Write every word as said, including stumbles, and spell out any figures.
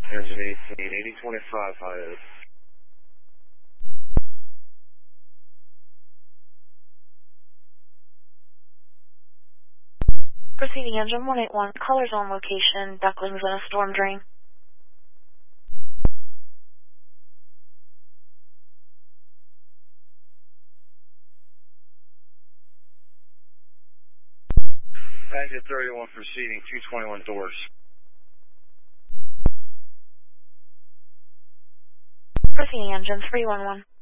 Engine eighteen, eighty twenty-five, high Oak. Proceeding engine one eight one, colors on location, ducklings in a storm drain. Exit thirty-one proceeding, two twenty-one doors. Proceeding engine three one one.